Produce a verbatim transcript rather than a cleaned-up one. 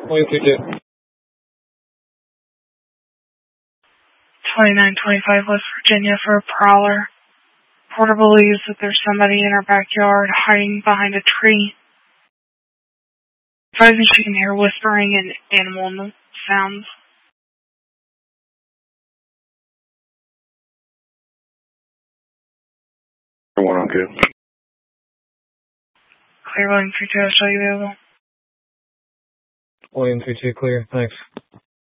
William two two. twenty-nine twenty-five West Virginia for a prowler. Porter believes that there's somebody in her backyard hiding behind a tree. Advising she can hear whispering and animal sounds. One on two. Clear, William two two, I'll show you available. William two two, clear, thanks.